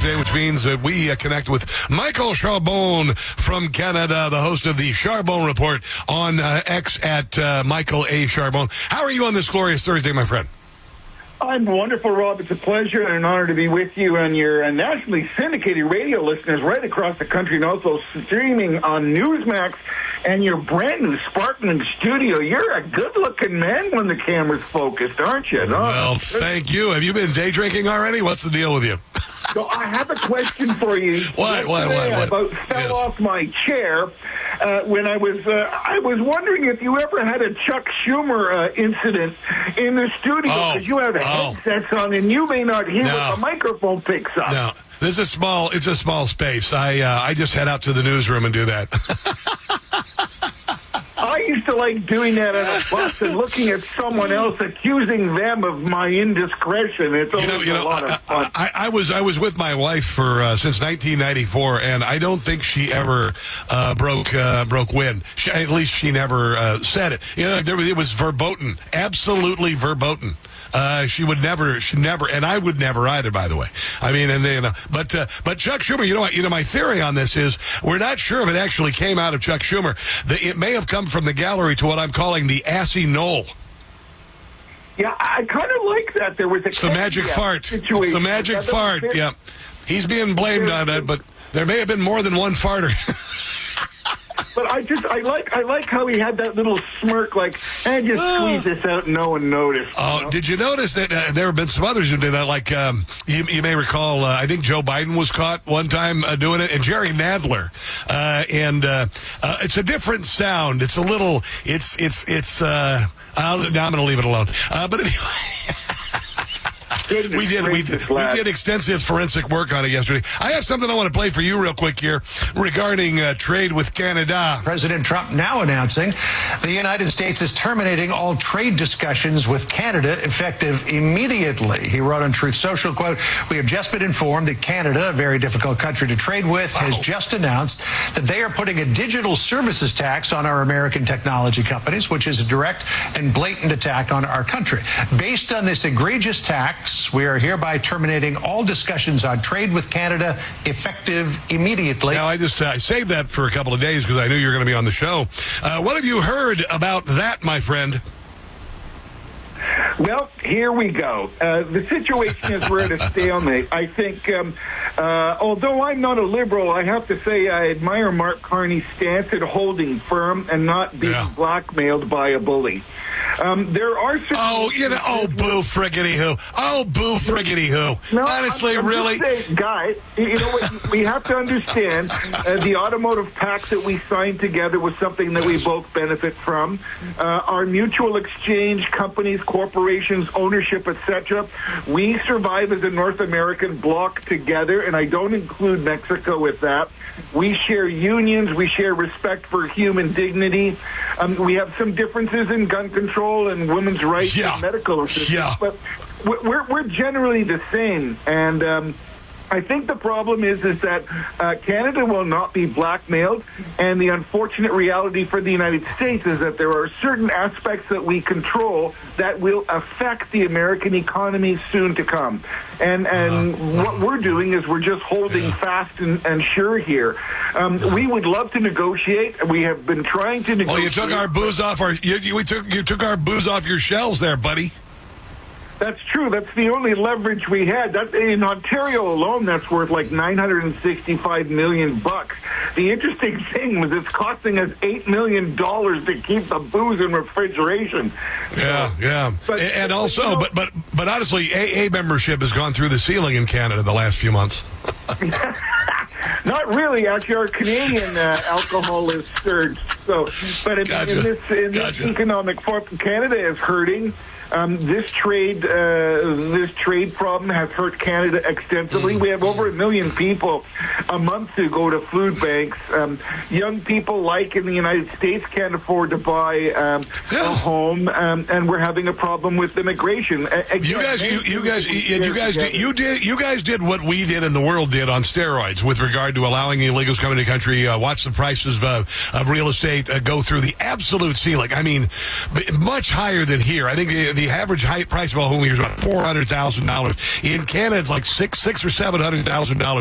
Thursday, which means that we connect with Michael Charbon from Canada, the host of the Charbon Report on X at Michael A. Charbon. How are you on this glorious Thursday, my friend? I'm wonderful, Rob. It's a pleasure and an honor to be with you and your nationally syndicated radio listeners right across the country, and also streaming on Newsmax and your brand new sparkling studio. You're a good-looking man when the camera's focused, aren't you? No? Well, thank you. Have you been day drinking already? What's the deal with you? So I have a question for you. What? I about fell off my chair when I was wondering if you ever had a Chuck Schumer incident in the studio, because you have headsets on and you may not hear what the microphone picks up. No, it's a small space. I just head out to the newsroom and do that. I used to like doing that on a bus and looking at someone else, accusing them of my indiscretion. It's always a lot of fun. I was with my wife for since 1994, and I don't think she ever broke wind. At least she never said it. It was verboten, absolutely verboten. She never, and I would never either, by the way. I mean, but Chuck Schumer, my theory on this is we're not sure if it actually came out of Chuck Schumer. It may have come from the gallery to what I'm calling the assy knoll. Yeah, I kind of like that. There was the magic fart. Situation. It's the magic fart. Yeah, he's being blamed on that, but there may have been more than one farter. But I like how he had that little smirk, like, and just squeeze this out and no one noticed. Oh, did you notice that there have been some others who did that? Like, you may recall, I think Joe Biden was caught one time doing it, and Jerry Nadler. It's a different sound. It's a little, now I'm going to leave it alone. But anyway. We did extensive forensic work on it yesterday. I have something I want to play for you real quick here regarding trade with Canada. President Trump now announcing the United States is terminating all trade discussions with Canada effective immediately. He wrote on Truth Social, quote, "We have just been informed that Canada, a very difficult country to trade with, has just announced that they are putting a digital services tax on our American technology companies, which is a direct and blatant attack on our country. Based on this egregious tax, we are hereby terminating all discussions on trade with Canada effective immediately." Now, I saved that for a couple of days because I knew you were going to be on the show. What have you heard about that, my friend? Well, here we go. The situation is we're at a stalemate. I think, although I'm not a liberal, I have to say I admire Mark Carney's stance at holding firm and not being blackmailed by a bully. There are boo friggity who. Oh, boo friggity who. No, honestly, I'm really? Saying, guys, what, we have to understand the automotive pact that we signed together was something that we both benefit from. Our mutual exchange, companies, corporations, ownership, etc. We survive as a North American bloc together, and I don't include Mexico with that. We share unions. We share respect for human dignity. We have some differences in gun control and women's rights and medical assistance, but we're generally the same. And I think the problem is that Canada will not be blackmailed, and the unfortunate reality for the United States is that there are certain aspects that we control that will affect the American economy soon to come. And what we're doing is we're just holding fast and sure here. We would love to negotiate. We have been trying to negotiate. Well, you took our booze off you took our booze off your shelves there, buddy. That's true. That's the only leverage we had. That, in Ontario alone, that's worth like $965 million. The interesting thing was it's costing us $8 million to keep the booze in refrigeration. Yeah. And also, but honestly, AA membership has gone through the ceiling in Canada the last few months. Not really. Actually, our Canadian alcohol is surged. So, but in this economic form, Canada is hurting. This trade problem has hurt Canada extensively. We have over 1 million people a month who go to food banks. Young people, like in the United States, can't afford to buy a home, and we're having a problem with immigration. You guys did what we did and the world did on steroids with regard to allowing illegals coming to the country. Watch the prices of real estate go through the absolute ceiling. I mean, much higher than here. I think the average price of a home here is about $400,000. In Canada, it's like $600,000 or $700,000.